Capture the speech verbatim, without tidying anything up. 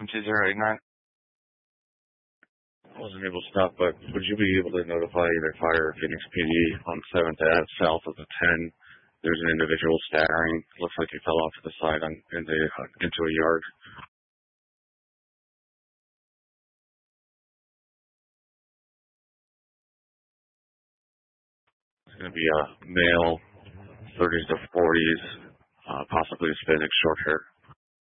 two zero eight nine. I wasn't able to stop, but would you be able to notify either fire or Phoenix P D on seventh Ave south of the ten? There's an individual staggering. Looks like he fell off to the side on, into, into a yard. It's going to be a male, thirties to forties, uh, possibly Hispanic, short hair.